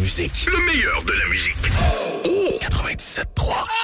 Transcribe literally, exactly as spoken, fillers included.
musique. Le meilleur de la musique. Oh, quatre-vingt-dix-sept trois.